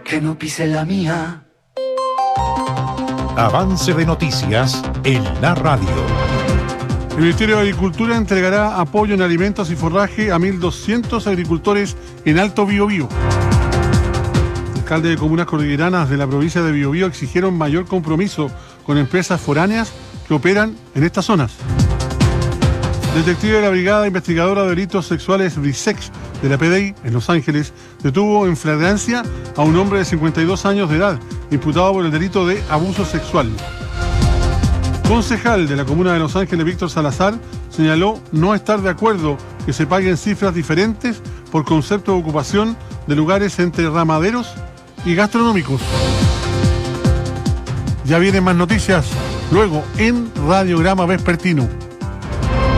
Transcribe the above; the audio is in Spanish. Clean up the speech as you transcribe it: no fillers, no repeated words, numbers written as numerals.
que no pise la mía. Avance de noticias en la radio. El Ministerio de Agricultura entregará apoyo en alimentos y forraje a 1.200 agricultores en Alto Biobío. Alcaldes de comunas cordilleranas de la provincia de Biobío exigieron mayor compromiso con empresas foráneas que operan en estas zonas. Detective de la Brigada Investigadora de Delitos Sexuales BRISEX de la PDI en Los Ángeles detuvo en flagrancia a un hombre de 52 años de edad, imputado por el delito de abuso sexual. Concejal de la comuna de Los Ángeles, Víctor Salazar, señaló no estar de acuerdo que se paguen cifras diferentes por concepto de ocupación de lugares entre ramaderos y gastronómicos. Ya vienen más noticias luego en Radiograma Vespertino.